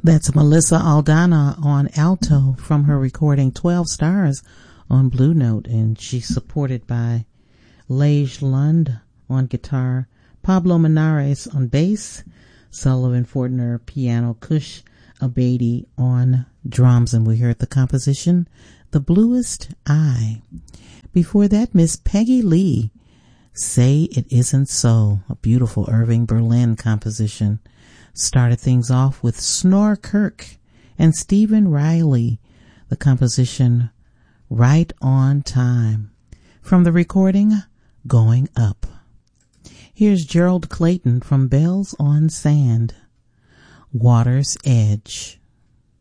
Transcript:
That's Melissa Aldana on alto from her recording 12 Stars on Blue Note, and she's supported by Lage Lund on guitar, Pablo Menares on bass, Sullivan Fortner piano, Kush Abadi on drums, and we heard the composition The Bluest Eye. Before that, Miss Peggy Lee, Say It Isn't So, a beautiful Irving Berlin composition. Started things off with Snore Kirk and Stephen Riley, the composition Right on Time, from the recording Going Up. Here's Gerald Clayton from Bells on Sand, Water's Edge.